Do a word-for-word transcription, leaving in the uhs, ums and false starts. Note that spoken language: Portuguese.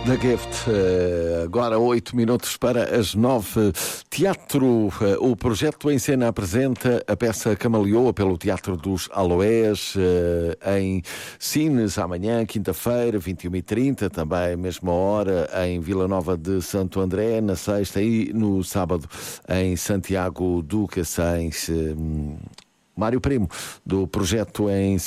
da Gift, agora oito minutos para as nove. Teatro, o projeto em cena apresenta a peça Camaleoa pelo Teatro dos Aloés, em Sines, amanhã, quinta-feira, vinte e uma e trinta, também mesma hora, em Vila Nova de Santo André, na sexta, e no sábado em Santiago do Cacém. Mário Primo, do projeto em